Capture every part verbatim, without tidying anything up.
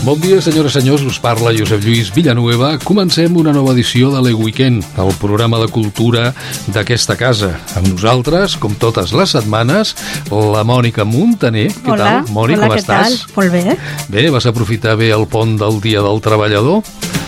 Bon dia, senyores i senyors, us parla Josep Lluís Villanueva. Comencem una nova edició de l'E-Weekend, el programa de cultura d'aquesta casa. Amb nosaltres, com totes les setmanes, la Mònica Montaner. Què Hola. tal, Mònica, Hola, com què estàs? tal? Molt bé. Bé, vas aprofitar bé el pont del Dia del Treballador?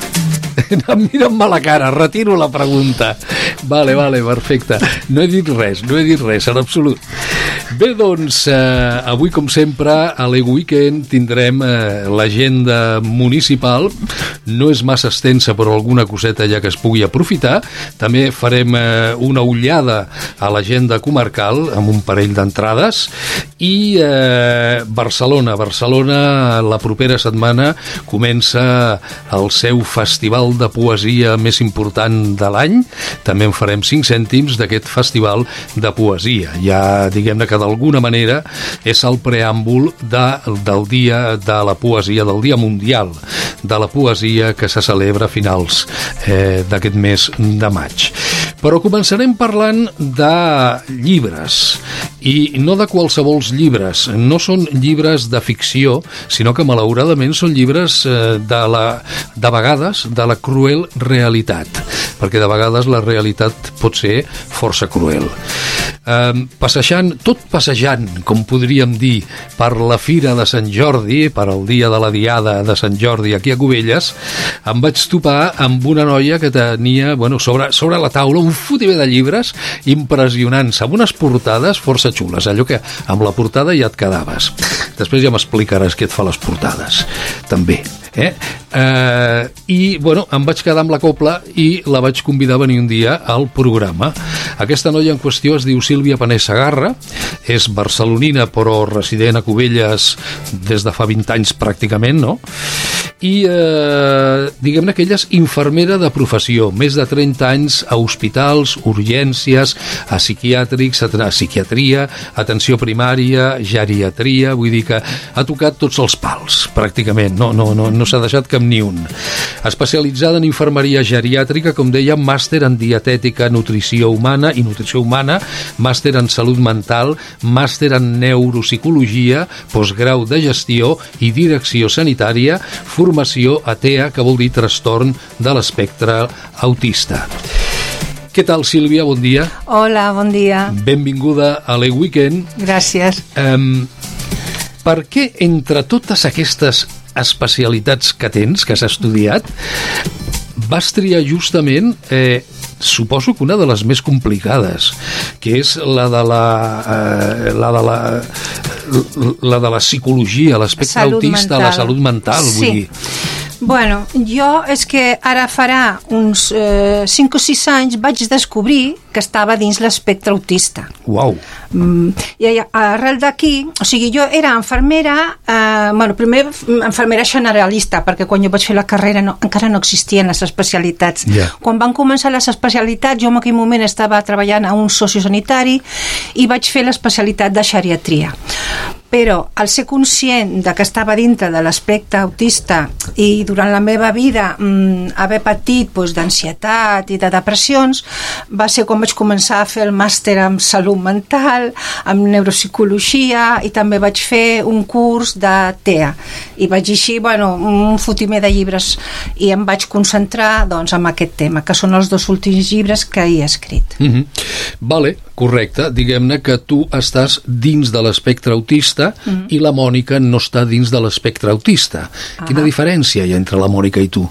Em mira'm-me la cara, retiro la pregunta. Vale, vale, perfecte. No he dit res, no he dit res, en absolut. Bé, doncs, eh, avui, com sempre, a l'E-Weekend tindrem eh, l'agenda municipal. No és massa extensa, però alguna coseta ja que es pugui aprofitar. També farem eh, una ullada a l'agenda comarcal, amb un parell d'entrades. I eh, Barcelona. Barcelona, la propera setmana, comença el seu festival de poesia més important de l'any. També en farem cinc cèntims d'aquest festival de poesia. Ja, diguem-ne que d'alguna manera és el preàmbul de, del dia de la poesia, del dia mundial de la poesia que se celebra a finals eh, d'aquest mes de maig. Però començarem parlant de llibres, i no de qualsevol llibres. No són llibres de ficció, sinó que malauradament són llibres eh, de, la, de vegades de la cruel realitat, perquè de vegades la realitat pot ser força cruel. Eh, passejant, tot passejant, com podríem dir, per la Fira de Sant Jordi, per el dia de la Diada de Sant Jordi aquí a Cubelles, em vaig topar amb una noia que tenia, bueno, sobre, sobre la taula un fotimer de llibres impressionants, amb unes portades força xules, allò que amb la portada ja et quedaves. Després ja m'explicaràs què et fa les portades, també. Eh? Eh, i bueno, em vaig quedar amb la copla i la vaig convidar a venir un dia al programa. Aquesta noia en qüestió es diu Sílvia Panés Segarra, és barcelonina però resident a Cubelles des de fa vint anys pràcticament, no? I eh, diguem-ne que ella és infermera de professió, més de trenta anys a hospitals, urgències, a psiquiàtrics, a, a psiquiatria, atenció primària, geriatria, vull dir que ha tocat tots els pals, pràcticament, no, no, no, no s'ha deixat cap ni un. Especialitzada en infermeria geriàtrica, com deia, màster en dietètica, nutrició humana i nutrició humana, màster en salut mental, màster en neuropsicologia, postgrau de gestió i direcció sanitària, formació A T E A, que vol dir trastorn de l'espectre autista. Què tal, Sílvia? Bon dia. Hola, bon dia. Benvinguda a l'E-Weekend. Gràcies. Um, per què entre totes aquestes especialitats que tens, que has estudiat, vas triar justament, eh, suposo que una de les més complicades, que és la de la, eh, la de la, la de la psicologia, l'aspecte autista, mental. La salut mental, sí. Vull dir. Bueno, jo és que ara farà uns eh, cinc o sis anys vaig descobrir que estava dins l'espectre autista. Uau! Mm, I arrel d'aquí, o sigui, jo era infermera, eh, bueno, primer infermera generalista, perquè quan jo vaig fer la carrera no, encara no existien les especialitats. Yeah. Quan van començar les especialitats, jo en aquell moment estava treballant a un sociosanitari i vaig fer l'especialitat de geriatria. Però al ser conscient de que estava dintre de l'aspecte autista i durant la meva vida mmm, haver patit doncs, d'ansietat i de depressions, va ser quan vaig començar a fer el màster en salut mental, en neuropsicologia, i també vaig fer un curs de T E A. I vaig llegir, bueno, un fotimer de llibres i em vaig concentrar doncs, en aquest tema, que són els dos últims llibres que he escrit. Mm-hmm. Vale, correcte. Diguem-ne que tu estàs dins de l'espectre autista mm. i la Mònica no està dins de l'espectre autista. Ah. Quina diferència hi ha entre la Mònica i tu?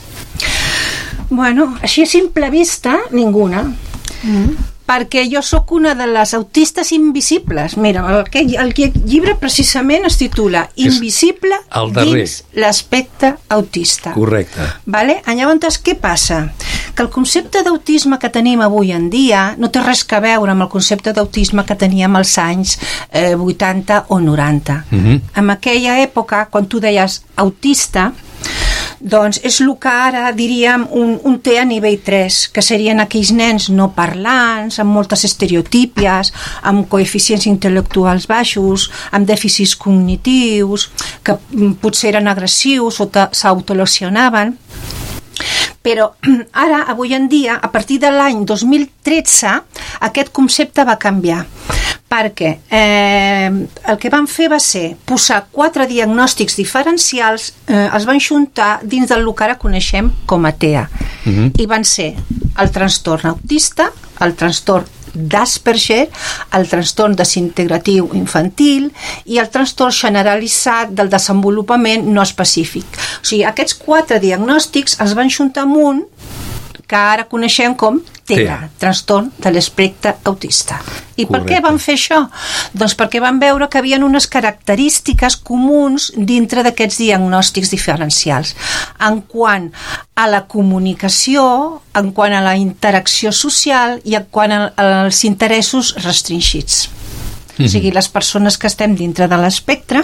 Bueno, així a simple vista, ninguna. Mm. Perquè jo sóc una de les autistes invisibles. Mira, el, el llibre precisament es titula Invisible dins l'aspecte autista. Correcte. Vale? Llavors, què passa? Que el concepte d'autisme que tenim avui en dia no té res a veure amb el concepte d'autisme que teníem als anys eh, vuitanta o noranta. Mm-hmm. En aquella època, quan tu deies autista, doncs és el que ara diríem un, un T a nivell tres, que serien aquells nens no parlants, amb moltes estereotípies, amb coeficients intel·lectuals baixos, amb dèficits cognitius, que potser eren agressius o s'autolesionaven. Però ara, avui en dia, a partir de l'any dos mil tretze, aquest concepte va canviar, perquè eh, el que van fer va ser posar quatre diagnòstics diferencials, eh, els van juntar dins del que ara coneixem com a T E A. Uh-huh. I van ser el trastorn autista, el trastorn d'Asperger, el trastorn desintegratiu infantil i el trastorn generalitzat del desenvolupament no específic. O sigui, aquests quatre diagnòstics els van juntar amb un que ara coneixem com T E A, trastorn de l'espectre autista. I per què van fer això? Doncs perquè van veure que hi havia unes característiques comuns dintre d'aquests diagnòstics diferencials. En quant a la comunicació, en quant a la interacció social i en quant als interessos restringits. Mm-hmm. O sigui, les persones que estem dintre de l'espectre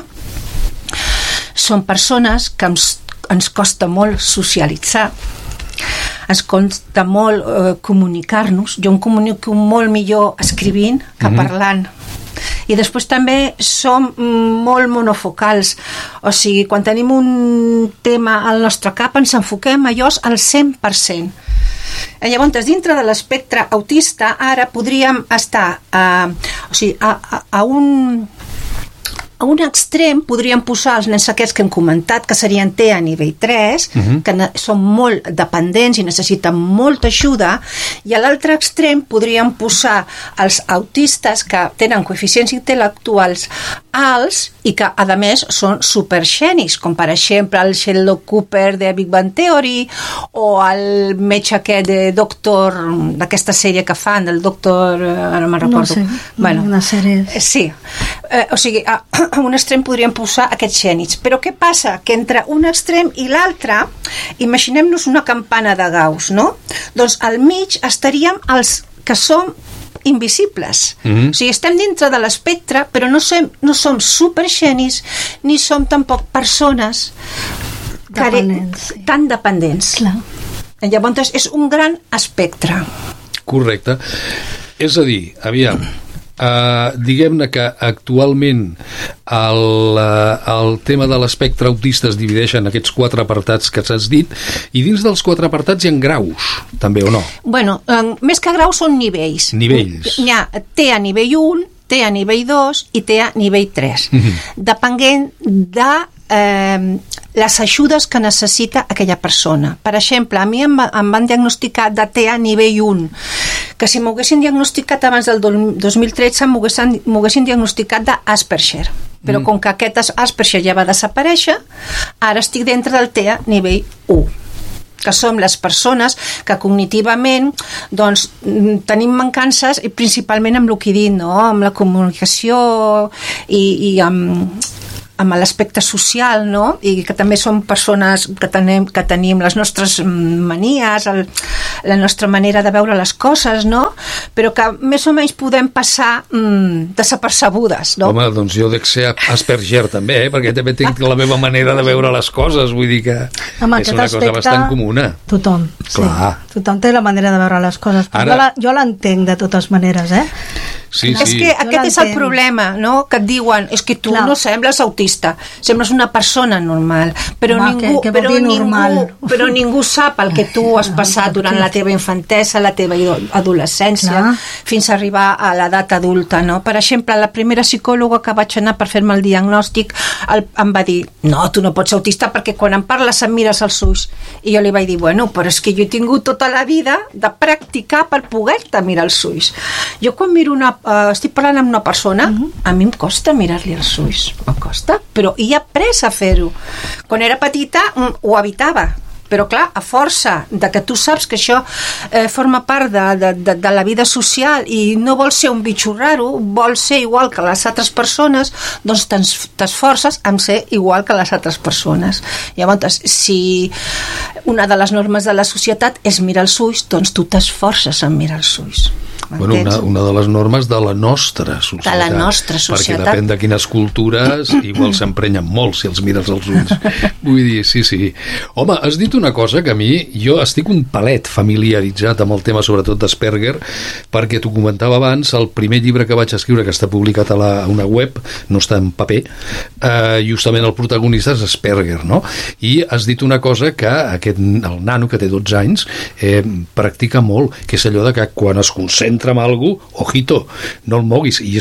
són persones que ens, ens costa molt socialitzar, ens costa molt eh, comunicar-nos. Jo em comunico molt millor escrivint que mm-hmm. parlant. I després també som molt monofocals, o sigui, quan tenim un tema al nostre cap ens enfoquem a allò al cent per cent. I llavors, dintre de l'espectre autista, ara podríem estar a, o sigui, a, a, a un... A un extrem podríem posar els nens aquests que hem comentat, que serien T E A nivell tres, uh-huh. que són molt dependents i necessiten molta ajuda, i a l'altre extrem podríem posar els autistes que tenen coeficients intel·lectuals alts i que, a més, són supergenis, com per exemple el Sheldon Cooper de Big Bang Theory o el metge aquest de doctor, d'aquesta sèrie que fan, del doctor... Ara me'n recordo. No sé, bueno, una sèrie... Sí, eh, o sigui, a, a un extrem podríem posar aquests gènics. Però què passa? Que entre un extrem i l'altre, imaginem-nos una campana de Gauss, no? Doncs al mig estaríem els que som invisibles. Mm-hmm. O sigui, estem dintre de l'espectre, però no som, no som supergenis, ni som tampoc persones dependents, sí. tan dependents. Clar. Llavors, és un gran espectre. Correcte. És a dir, aviam, Uh, diguem-ne que actualment el, uh, el tema de l'espectre autista es divideix en aquests quatre apartats que s'has dit, i dins dels quatre apartats hi ha graus, també, o no? Bueno, um, més que graus són nivells. Nivells. N'hi ha T E A nivell un, T E A nivell dos i T E A nivell tres, mm-hmm. depenent de eh, les ajudes que necessita aquella persona. Per exemple, a mi em, em van diagnosticar de T E A nivell un, que si m'ho haguessin diagnosticat abans del dos mil tretze m'ho haguessin, m'ho haguessin diagnosticat d'Asperger, però mm. com que aquest Asperger ja va desaparèixer, ara estic dintre del T E A nivell u, que som les persones que cognitivament doncs, tenim mancances, i principalment amb el que he dit, no? Amb la comunicació i, i amb amb l'aspecte social, no? I que també som persones que tenim, que tenim les nostres manies, el, la nostra manera de veure les coses, no? Però que més o menys podem passar mm, desapercebudes, no? Home, doncs jo dec ser Asperger també, eh? Perquè també tinc la meva manera de veure les coses, vull dir que amb és una cosa bastant comuna. Tothom, clar. Sí, tothom té la manera de veure les coses, però Ara... jo l'entenc de totes maneres, eh? Sí, és sí. que aquest és el problema, no? Que et diuen, és que tu Clar. no sembles autista, sembles una persona normal, però, Home, ningú, que, que però, normal. ningú, però ningú sap el que tu has passat durant la teva infantesa, la teva adolescència, Clar. fins a arribar a l'edat adulta, no? Per exemple, la primera psicòloga que vaig anar per fer-me el diagnòstic el, em va dir, no, tu no pots ser autista perquè quan em parles em mires als ulls. I jo li vaig dir, bueno, però és que jo he tingut tota la vida de practicar per poder-te mirar als ulls. Jo quan miro una Uh, estic parlant amb una persona, uh-huh. a mi em costa mirar-li els ulls, em costa, però he après a fer-ho. Quan era petita mm, ho evitava, però clar, a força de que tu saps que això eh, forma part de, de, de, de la vida social i no vols ser un bitxo raro, vols ser igual que les altres persones, doncs t'esforces en ser igual que les altres persones. Llavors, si una de les normes de la societat és mirar els ulls, doncs tu t'esforces en mirar els ulls. Bueno, una, una de les normes de la nostra societat. De la nostra societat. Perquè depèn de quines cultures, igual s'emprenyen molt si els mires als ulls. Vull dir, sí, sí. Home, has dit una cosa que a mi, jo estic un palet familiaritzat amb el tema, sobretot d'Asperger, perquè t'ho comentava abans, el primer llibre que vaig escriure, que està publicat a, la, a una web, no està en paper, eh, justament el protagonista és Asperger, no? I has dit una cosa que aquest, el nano, que té dotze anys, eh, practica molt, que és allò de que quan es concentra amb algú, ojito, no el moguis, i és un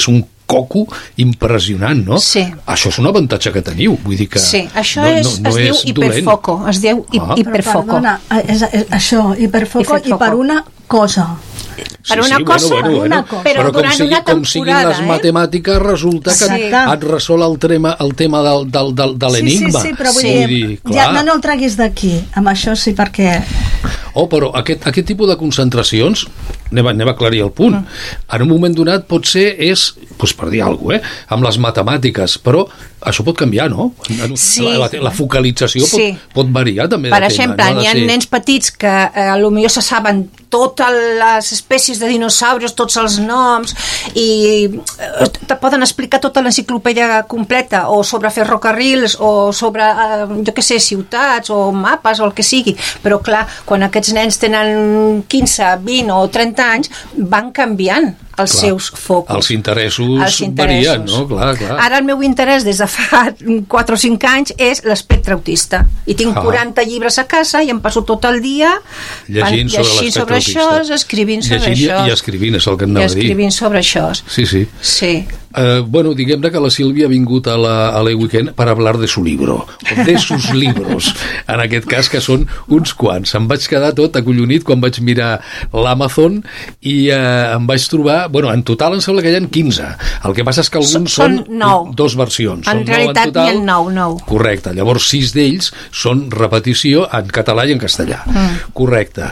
coco impressionant, no? Sí. Això és un avantatge que teniu, vull dir que... Sí, això no, és, no, no es és diu hiperfoco, es diu Ah. hiperfoco. Però perdona, és, és, això, hiperfoco, Hiperfoco. i per una cosa. Per una cosa, bueno, bueno, una bueno. cosa. Però Però com, durant sigui, una com siguin temporada, les eh? matemàtiques, resulta que Sí. et resol el tema, el tema del, del, del, de l'enigma. Sí, sí, sí, però vull Sí. dir, dir, ja, clar. no, no el treguis d'aquí, amb això sí, perquè... Oh, però aquest, aquest tipus de concentracions, anem a, anem a aclarir el punt, mm. en un moment donat potser és, doncs per dir alguna cosa, eh, amb les matemàtiques, però això pot canviar, no? Sí. La, la, la focalització pot, Sí. pot variar també. Per de exemple, tema, no? n'hi ha ser... nens petits que eh, potser se saben totes les espècies de dinosaures, tots els noms, i eh, te poden explicar tota l'enciclopèdia completa, o sobre ferrocarrils, o sobre, eh, jo què sé, ciutats, o mapes, o el que sigui. Però, clar, quan aquests nens tenen quinze, vint o trenta anys, van canviant els Clar, seus focus. Els interessos, Els interessos. varien, no? Clar, clar. Ara el meu interès des de fa quatre o cinc anys és l'espectre autista. I tinc Ah. quaranta llibres a casa i em passo tot el dia Llegint sobre llegint l'espectre sobre autista. això, escrivint sobre Llegint això. i escrivint, és el que I anava a dir. escrivint sobre això. Sí, sí. Sí. Uh, bueno, diguem-ne que la Sílvia ha vingut a la, a l'E-Weekend per hablar de su libro, o de sus libros, en aquest cas, que són uns quants. Em vaig quedar tot acollonit quan vaig mirar l'Amazon i uh, em vaig trobar, bueno, en total em sembla que hi ha quinze. El que passa és que alguns són, Són nou. dos versions. En Són realitat nou n'hi en ha total. nou, nou. Correcte, llavors sis d'ells són repetició en català i en castellà. Mm. Correcte.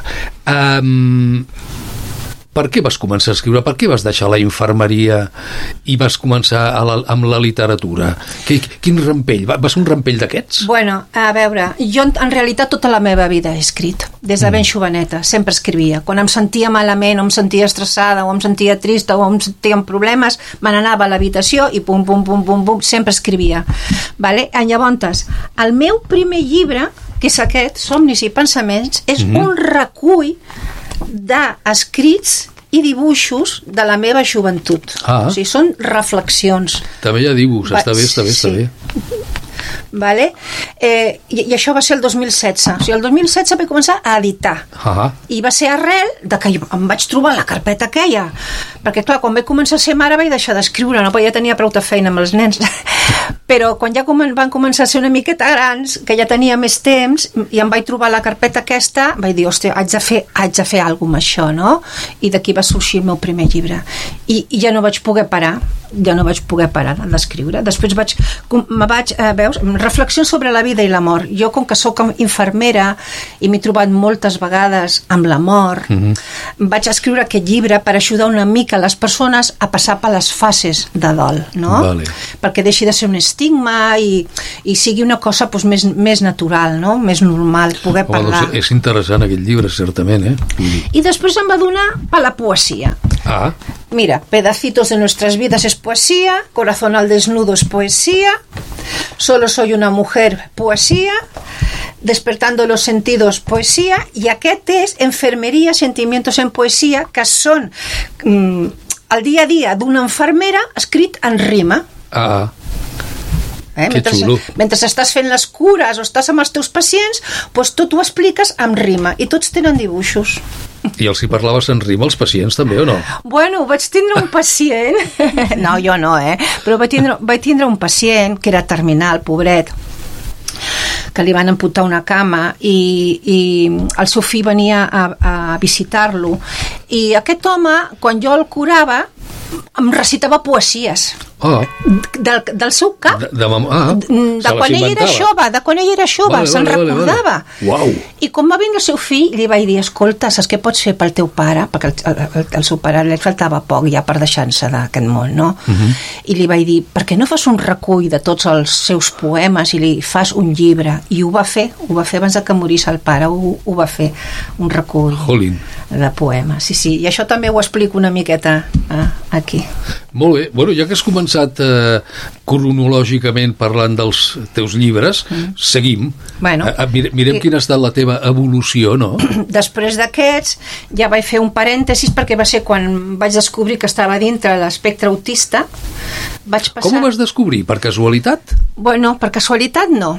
Um, per què vas començar a escriure? Per què vas deixar la infermeria i vas començar a la, amb la literatura? Que, quin rampell? Va, va ser un rampell d'aquests? Bueno, a veure, jo en realitat tota la meva vida he escrit, des de ben joveneta, sempre escrivia. Quan em sentia malament, o em sentia estressada, o em sentia trista, o em sentia amb problemes, me n'anava a l'habitació i pum, pum, pum, pum, pum, sempre escrivia. Vale? Llavors, el meu primer llibre, que és aquest, Somnis i pensaments, és mm-hmm. un recull d'escrits i dibuixos de la meva joventut. Ah. O sigui, són reflexions. També hi ha dibuix, Va, està bé, està bé, està sí. bé. Vale? Eh, i, i això va ser el dos mil setze. O sigui, el dos mil setze vaig començar a editar. Ah. I va ser arrel de que jo em vaig trobar la carpeta aquella. Perquè, clar, quan vaig començar a ser mare vaig deixar d'escriure, no? Perquè ja tenia prou de feina amb els nens. Però quan ja comen van començar a ser una miqueta grans, que ja tenia més temps, i em vaig trobar la carpeta aquesta, vaig dir, hòstia, haig de fer, haig de fer alguna cosa amb això, no? I d'aquí va sorgir el meu primer llibre. I, i ja no vaig poder parar, ja no vaig poder parar d'escriure. Després vaig, me vaig, eh, veus, reflexions sobre la vida i la mort. Jo, com que sóc infermera i m'he trobat moltes vegades amb la mort, mm-hmm. vaig escriure aquest llibre per ajudar una mica les persones a passar per les fases de dol, no? Vale. Perquè deixi de ser un estigma i, i sigui una cosa doncs, més, més natural, no? Més normal, poder Oh, parlar. doncs és interessant aquest llibre, certament, eh? I després em va donar per la poesia. Ah, Mira, pedacitos de nuestras vidas es poesía, corazón al desnudo es poesía, solo soy una mujer, poesía, despertando los sentidos, poesía, i aquest és enfermeria, sentimientos en poesía, que són mm, el dia a dia d'una infermera escrit en rima. ah, Eh? Que Mentre, xulo. mentre estàs fent les cures o estàs amb els teus pacients, doncs tot ho expliques amb rima i tots tenen dibuixos. i els hi parlaves en rima als pacients també, o no? Bueno, vaig tindre un pacient no, jo no, eh? Però vaig tindre, vaig tindre un pacient que era terminal, pobret, que li van amputar una cama i, i el seu fill venia a, a visitar-lo, i aquest home, quan jo el curava, em recitava poesies Ah, del, del seu cap, de, de, mam... ah, de se les quan ell era inventava. jove, de quan ell era jove, Vale, se'n vale, vale, recordava. vale. Uau. I quan va vindre el seu fill, li vaig dir, escolta, saps què pots fer pel teu pare? Perquè el, el, el, el seu pare li faltava poc ja per deixar-se d'aquest món, no? Uh -huh. I li vaig dir, per què no fas un recull de tots els seus poemes i li fas un llibre? I ho va fer, ho va fer abans de que morís el pare, ho, ho va fer, un recull Jolín. de poemes. Sí, sí, i això també ho explico una miqueta eh, aquí. Molt bé. Bueno, ja que has començat eh, cronològicament parlant dels teus llibres, mm. seguim. Bueno. Eh, mire, mirem I... quina ha estat la teva evolució, no? Després d'aquests ja vaig fer un parèntesis perquè va ser quan vaig descobrir que estava dintre l'espectre autista. Vaig passar... Com ho vas descobrir? Per casualitat? Bueno, per casualitat no.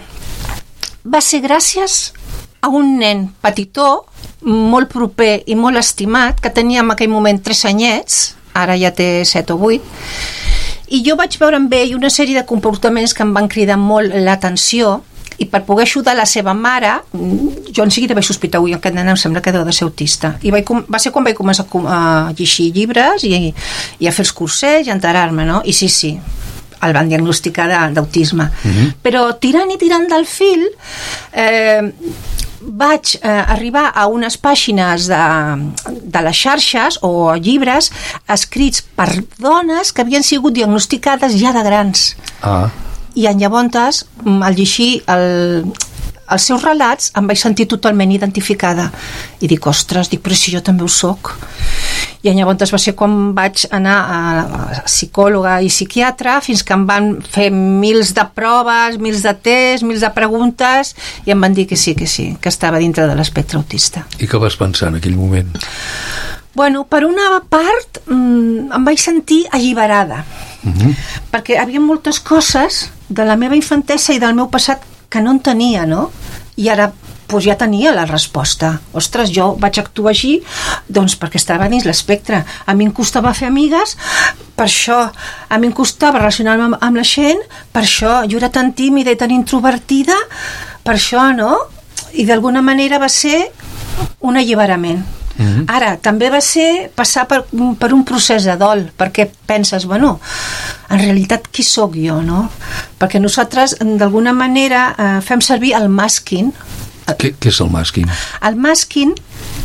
Va ser gràcies a un nen petitó, molt proper i molt estimat, que tenia en aquell moment tres anyets, ara ja té set o vuit, I jo vaig veure amb ell una sèrie de comportaments que em van cridar molt l'atenció, i per poder ajudar la seva mare, jo en seguida vaig sospitar, ui, aquest nen em sembla que deu de ser autista. I vaig, va ser quan vaig començar a llegir llibres i, i a fer els cursets i a enterar-me, no? I sí, sí, el van diagnosticar d'autisme. Mm-hmm. Però tirant i tirant del fil, eh, vaig eh, arribar a unes pàgines de, de les xarxes o llibres escrits per dones que havien sigut diagnosticades ja de grans. Ah. I en llavors, al llegir el, els seus relats, em vaig sentir totalment identificada. I dic, ostres, dic, però si jo també ho soc. I en llavors va ser quan vaig anar a psicòloga i psiquiatra, fins que em van fer mils de proves, mils de tests, mils de preguntes, i em van dir que sí, que sí, que estava dintre de l'espectre autista. I què vas pensar en aquell moment? Bueno, per una part, mmm, em vaig sentir alliberada. Uh-huh. Perquè hi havia moltes coses de la meva infantesa i del meu passat que no en tenia, no? I ara pues, ja tenia la resposta. Ostres, jo vaig actuar així doncs perquè estava dins l'espectre. A mi em costava fer amigues, per això a mi em costava relacionar-me amb, amb la gent, per això jo era tan tímida i tan introvertida, per això, no? I d'alguna manera va ser un alliberament. Mm-hmm. Ara, també va ser passar per, per un procés de dol, perquè penses, bueno, en realitat qui sóc jo, no? Perquè nosaltres d'alguna manera eh, fem servir el masking. Què, què és el masking? El masking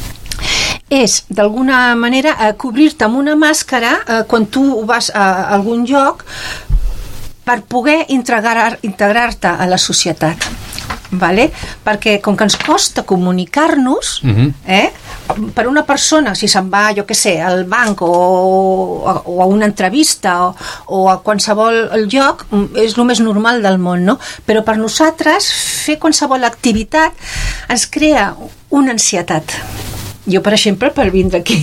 és d'alguna manera eh, cobrir-te amb una màscara eh, quan tu vas a algun lloc per poder integrar, integrar-te a la societat. Vale? Perquè com que ens costa comunicar-nos, uh-huh. eh, per una persona, si se'n va, jo què sé, al banc o, o a una entrevista o, o a qualsevol lloc, és el més normal del món, no? Però per nosaltres fer qualsevol activitat ens crea una ansietat. Jo, per exemple, per vindre aquí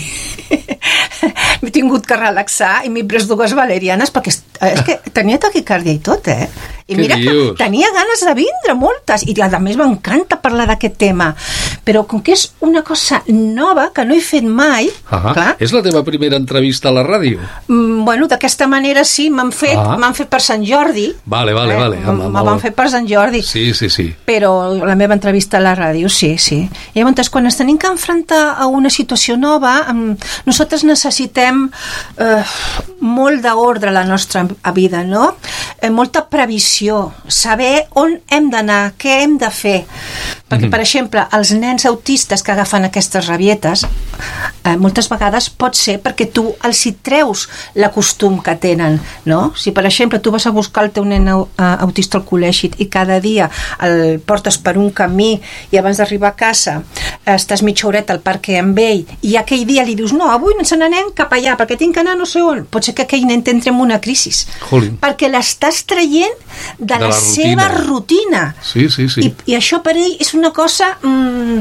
m'he tingut que relaxar i m'he pres dues valerianes perquè és que tenia taquicàrdia i tot, eh? I Què mira dius? que tenia ganes de vindre, moltes, i a més m'encanta parlar d'aquest tema, però com que és una cosa nova que no he fet mai, ah, clar, és la teva primera entrevista a la ràdio? Mm, bueno, d'aquesta manera sí, m'han fet, ah. m'han fet per Sant Jordi. Vale, vale, eh? vale. Me van fer per Sant Jordi. Sí, sí, sí. Però la meva entrevista a la ràdio, sí, sí. I llavors, quan ens tenim que enfrontar a una situació nova, nosaltres necessitem eh, molt d'ordre a la nostra vida, no? Eh, molta previsió, saber on hem d'anar, què hem de fer. Perquè, mm-hmm. per exemple, els nens autistes que agafen aquestes rabietes, eh, moltes vegades pot ser perquè tu els hi treus la costum que tenen, no? Si, per exemple, tu vas a buscar el teu nen autista al col·legi i cada dia el portes per un camí i abans d'arribar a casa estàs mitja horeta al parc amb ell i aquell dia li dius, no, avui ens n'anem cap allà perquè tinc que anar no sé on, pot ser que aquell nen t'entre en una crisi. Jolín. Perquè l'estàs traient de, de la, la seva rutina. Sí, sí, sí. I, i això per ell és una cosa mm,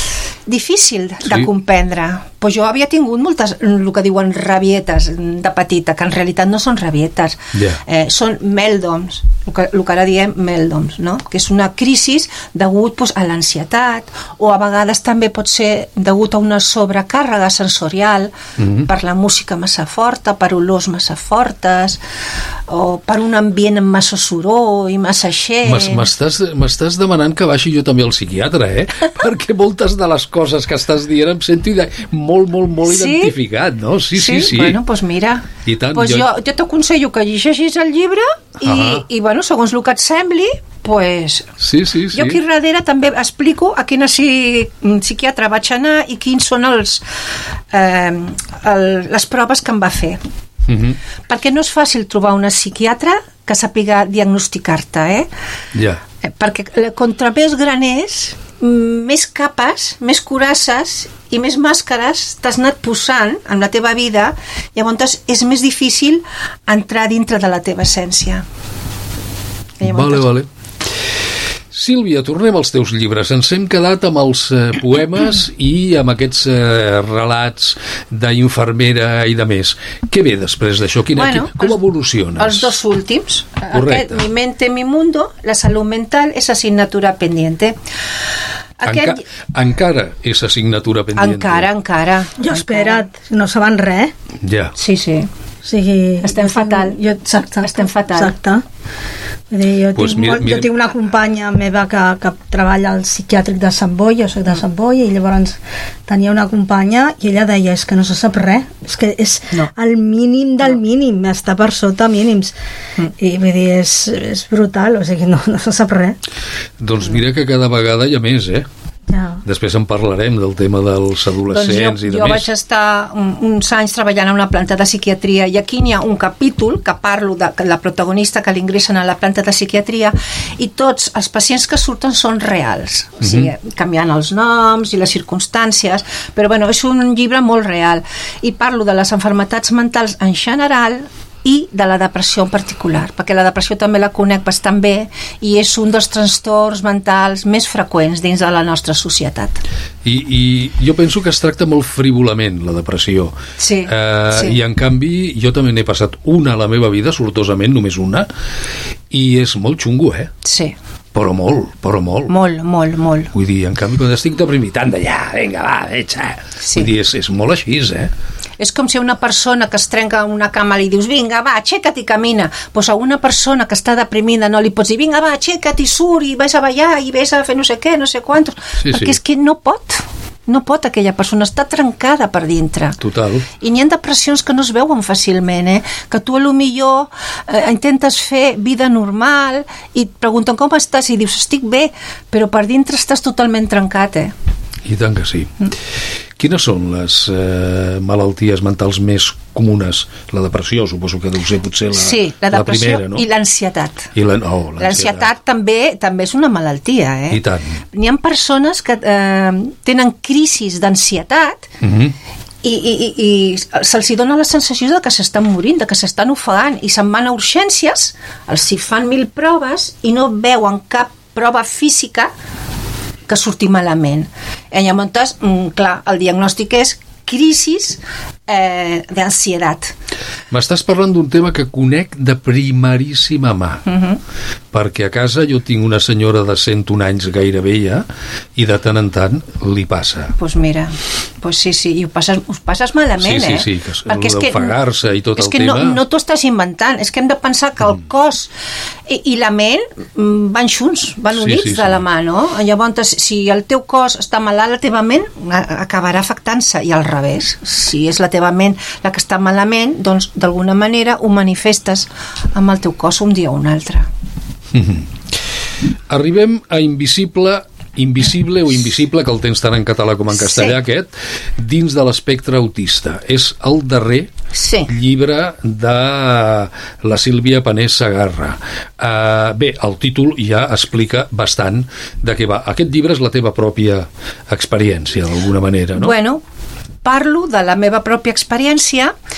difícil de sí. comprendre. Pues jo havia tingut moltes, el que diuen rabietes de petita, que en realitat no són rabietes, yeah. eh, són meltdowns, el que, el que ara diem meltdowns, no? Que és una crisi degut pues, a l'ansietat, o a vegades també pot ser degut a una sobrecàrrega sensorial, mm-hmm. per la música massa forta, per olors massa fortes, o per un ambient amb massa soror i massa xent. M'estàs demanant que baixi jo també al psiquiatre, eh? Perquè moltes de les coses que estàs dient em sento de... molt, molt, molt sí? identificat, no? Sí, sí, sí. sí. Bueno, doncs pues mira, I tant, pues jo, jo t'aconsello que llegeixis el llibre i, uh-huh. i bueno, segons el que et sembli, pues, sí, sí, sí. jo aquí darrere també explico a quina psiquiatra vaig anar i quins són els, eh, el, les proves que em va fer. Uh-huh. Perquè no és fàcil trobar una psiquiatra que sàpiga diagnosticar-te, eh? Ja. Yeah. Perquè contra més gran és, més capes, més curasses i més màscares t'has anat posant en la teva vida, llavors és més difícil entrar dintre de la teva essència. Vale, vale. Sílvia, tornem als teus llibres. Ens hem quedat amb els eh, poemes i amb aquests eh, relats d'infermera i de més. Què ve després d'això? Quina, bueno, qui, com els, evoluciones? Els dos últims. Correcte. Aquest, Mi mente, mi mundo, la salud mental és asignatura pendiente. Aquest... Enca encara és assignatura pendiente. Encara, encara. Jo espera't, no saben res. Ja. Sí, sí. O sigui, estem fatal. Jo, exacte, estem fatal. Exacte. Vull dir, jo, pues tinc mira, molt, mira. jo tinc una companya meva que, que treballa al psiquiàtric de Sant Boi, jo soc de Sant Boi, i llavors tenia una companya i ella deia, és que no se sap res, és que és no. el mínim del no. mínim, està per sota mínims. Mm. I vull dir, és, és brutal, o sigui, no, no se sap res. Doncs mira que cada vegada hi ha més, eh? Ja. Després en parlarem del tema dels adolescents doncs jo, i de jo més. vaig estar un, uns anys treballant a una planta de psiquiatria i aquí n'hi ha un capítol que parlo de la protagonista que l'ingressen a la planta de psiquiatria i tots els pacients que surten són reals, o sigui, mm-hmm. canviant els noms i les circumstàncies, però bueno, és un llibre molt real i parlo de les malalties mentals en general i de la depressió en particular, perquè la depressió també la conec bastant bé i és un dels trastorns mentals més freqüents dins de la nostra societat. I, i jo penso que es tracta molt frívolament la depressió. Sí, eh, sí. I en canvi jo també n'he passat una a la meva vida, sortosament, només una, i és molt xungo, eh? Sí. Però molt, però molt. Molt, molt, molt. Vull dir, en canvi, quan estic deprimit, anda ja, vinga, va, etxa. Sí. Vull dir, és, és molt així, eh? És com si a una persona que es trenca una cama li dius, vinga, va, aixeca't i camina. Pues a una persona que està deprimida no li pots dir, vinga, va, aixeca't i surt i vés a ballar i vés a fer no sé què, no sé quantos. Sí, perquè sí. és que no pot. No pot aquella persona, està trencada per dintre. Total. I n'hi ha depressions que no es veuen fàcilment, eh? Que tu a lo millor eh, intentes fer vida normal i et pregunten com estàs i dius, estic bé, però per dintre estàs totalment trencat, eh? I tant que sí. Mm. Quines són les eh, malalties mentals més comunes? La depressió, suposo que deu ser potser la, sí, la, la depressió primera, no? I l'ansietat. I la, oh, l'ansietat també, també és una malaltia, eh? I tant. N'hi ha persones que eh, tenen crisis d'ansietat mm-hmm. i, i, i, i se'ls dona la sensació de que s'estan morint, de que s'estan ofegant i se'n van a urgències, els hi fan mil proves i no veuen cap prova física que surti malament. I llavors, clar, el diagnòstic és crisis eh, d'ansietat. M'estàs parlant d'un tema que conec de primeríssima mà, uh-huh. perquè a casa jo tinc una senyora de cent un anys gairebé ja, i de tant en tant li passa. Doncs pues mira, pues sí, sí, i ho passes, ho passes malament, sí, sí, eh? Sí, que perquè és que d'ofegar-se i tot és el que tema... no, no t'ho estàs inventant, és que hem de pensar que el cos i, i la ment van junts, van units sí, sí, sí. de la mà, no? Llavors, si el teu cos està malalt, la teva ment acabarà afectant-se, i al revés. Si és la teva ment la que està malament, doncs d'alguna manera ho manifestes amb el teu cos un dia o un altre. Mm-hmm. Arribem a Invisible, Invisible o Invisible, que el tens tant en català com en castellà, sí. Aquest, dins de l'espectre autista. És el darrer sí. llibre de la Sílvia Panés Segarra. Uh, bé, el títol ja explica bastant de què va. Aquest llibre és la teva pròpia experiència, d'alguna manera, no? Bueno, parlo de la meva pròpia experiència